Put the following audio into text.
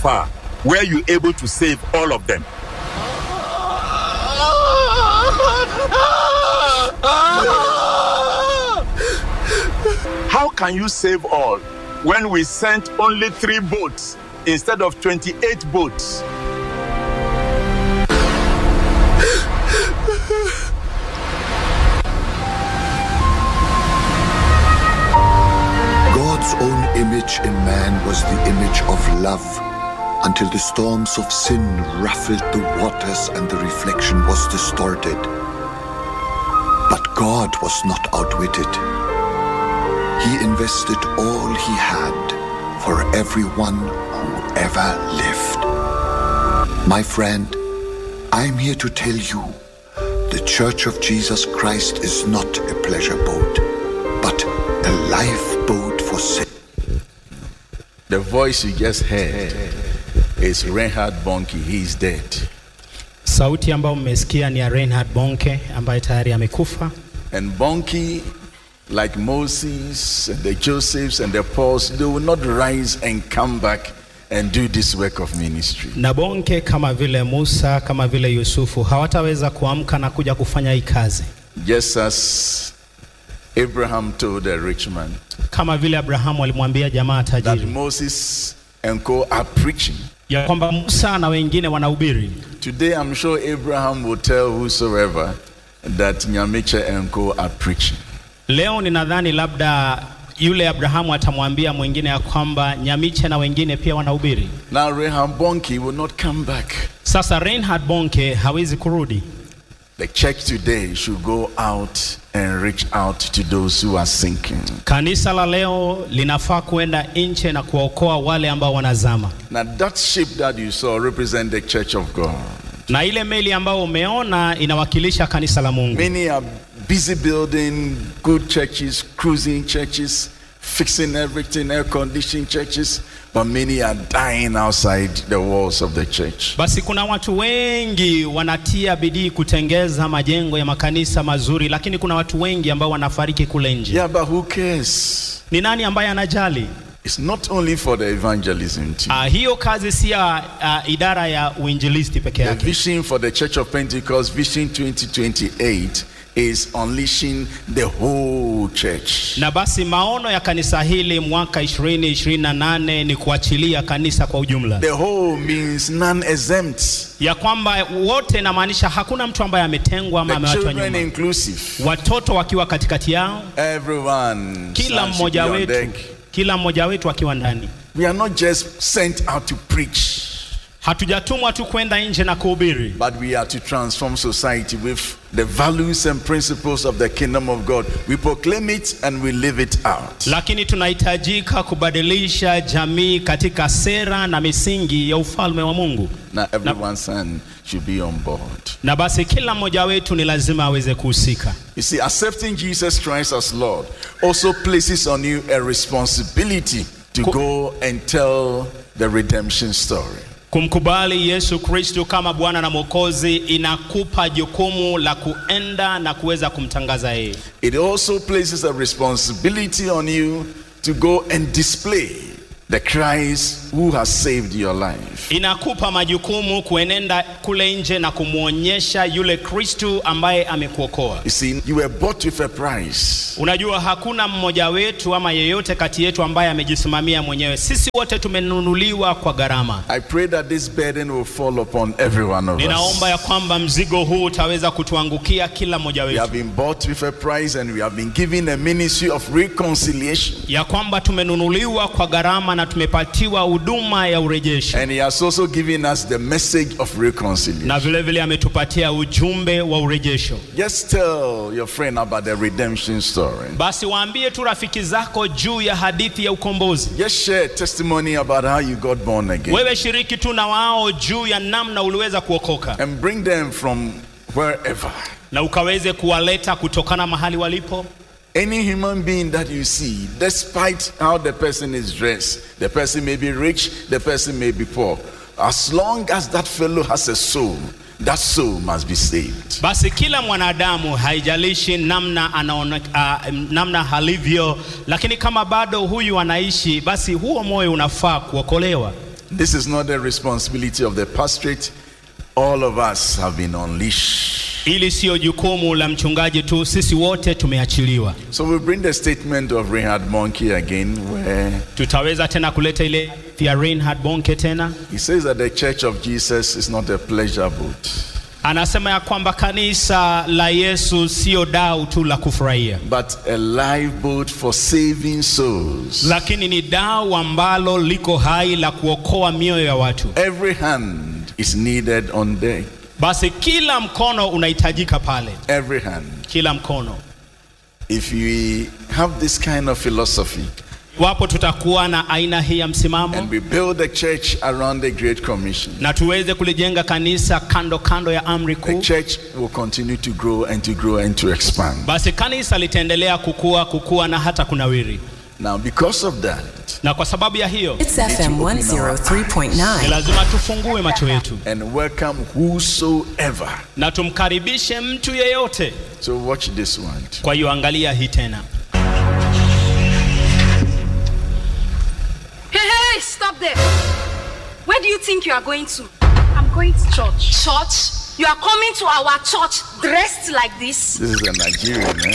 far, were you able to save all of them? How can you save all when we sent only 3 boats instead of 28 boats? God's own image in man was the image of love, until the storms of sin ruffled the waters and the reflection was distorted. But God was not outwitted. He invested all he had for everyone who ever lived. My friend, I'm here to tell you, the Church of Jesus Christ is not a pleasure boat, but a lifeboat for sin. The voice you just heard is Reinhard Bonnke. He's dead. Sauti ambayo mmesikia ni ya Reinhard Bonnke ambaye tayari amekufa. And Bonnke, like Moses and the Josephs and the Pauls, they will not rise and come back and do this work of ministry. Na Bonnke kama vile Musa, kama vile Yusufu hawataweza kuamka na kuja kufanya hii kazi. Just as Abraham told the rich man, kama vile Abrahamu alimwambia jamaa tajiri, that Moses and co are preaching, ya kwamba Musa na wengine wanahubiri. Today I'm sure Abraham will tell whosoever that Nyamiche and co are preaching. Leo ninadhani labda yule Abrahamu atamwambia mwingine ya kwamba Nyamiche na wengine pia wanahubiri. Now Reinhard Bonnke will not come back. Sasa Reinhard Bonnke hawezi kurudi. The church today should go out and reach out to those who are sinking. Kanisa la leo linafaa kuenda nje na kuwaokoa wale ambao wanazama. Now that ship that you saw represent the church of God. Na ile meli ambao umeona inawakilisha kanisa la Mungu. Many are busy building good churches, cruising churches, fixing everything, air conditioning churches, but many are dying outside the walls of the church. Basi kuna watu wengi wanatia bidii kutengeza majengo ya makanisa mazuri, lakini kuna watu wengi ambao wanafariki kule nje. Yeah, but who cares? Ni nani ambaye anajali? It's not only for the evangelism team. Hiyo kazi si ya idara ya uinjilisti peke yake. The vision for the Church of Pentecost, Vision 2028, is unleashing the whole church. Na basi maono ya kanisa hili mwaka 2028 ni kuachilia kanisa kwa ujumla. The whole means non-exempt. Ya kwamba wote inamaanisha hakuna mtu ambaye ametengwa ama amewachwa nyuma. Inclusive. Watoto wakiwa katikati yao. Everyone. Kila mmoja wetu akiwa ndani. We are not just sent out to preach. Hatujatumwa tu kwenda nje na kuhubiri. But we are to transform society with the values and principles of the kingdom of God. We proclaim it and we live it out. Lakini tunahitajika kubadilisha jamii katika sera na misingi ya ufalme wa Mungu. Now everyone's son should be on board. Na basi kila mmoja wetu ni lazima aweze kuhusika. You see, accepting Jesus Christ as Lord also places on you a responsibility to go and tell the redemption story. Kumkubali Yesu Kristo kama Bwana na Mwokozi inakupa jukumu la kuenda na kuweza kumtangaza yeye. It also places a responsibility on you to go and display the Christ who has saved your life. Inakupa majukumu kuenenda kule nje na kumuonyesha yule Kristo ambaye amekuokoa. You see, you were bought with a price. Unajua hakuna mmoja wetu ama yeyote kati yetu ambaye amejisimamia mwenyewe. Sisi wote tumenunuliwa kwa gharama. I pray that this burden will fall upon every one of us. Ninaomba ya kwamba mzigo huu utaweza kutuangukia kila mmoja wetu. We have been bought with a price and we have been given a ministry of reconciliation. Ya kwamba tumenunuliwa kwa gharama na tumepatiwa huduma ya urejesho. And he has also given us the message of reconciliation. Na vile vile ametupatia ujumbe wa urejesho. Just tell your friend about the redemption story. Basi waambie tu rafiki zako juu ya hadithi ya ukombozi. Just share testimony about how you got born again. Wewe shiriki tu na wao juu ya namna uliweza kuokoka. And bring them from wherever. Na ukaweze kuwaleta kutokana mahali walipo. Any human being that you see, despite how the person is dressed, the person may be rich, the person may be poor. As long as that fellow has a soul, that soul must be saved. Basi kila mwanadamu haijalishi namna halivyo, lakini kama bado huyu anaishi, basi huo moyo unafaa kuokolewa. This is not the responsibility of the pastorate. All of us have been unleashed. Hili sio jukumu la mchungaji tu, sisi wote tumeachiliwa. So we bring the statement of Reinhard Bonnke again, where Tutaweza tena kuleta ile ya Reinhard Bonnke tena. he says that the Church of Jesus is not a pleasure boat, Anasema ya kwamba kanisa la Yesu sio dau tu la kufurahia, but a lifeboat for saving souls. lakini ni dau ambalo liko hai la kuokoa mioyo ya watu. Every hand is needed on deck. Basi kila mkono unahitajika pale, Every hand. kila mkono. If we have this kind of philosophy Wapo tutakuwa na aina hii ya msimamo and we build a church around the Great Commission, na tuweze kulijenga kanisa kando kando ya amri the kuu, church will continue to grow and to grow and to expand. basi kanisa litaendelea kukua na hata kunawiri. Now, because of that, Na kwa sababu ya hiyo It's FM ni 103.9. lazima tufungue macho yetu and welcome whosoever. na tumkaribishe mtu yeyote. So watch this one. Kwa hiyo angalia hii tena. Hey, stop there. Where do you think you are going to? I'm going to church. Church? You are coming to our church dressed like this? This is a Nigerian, eh?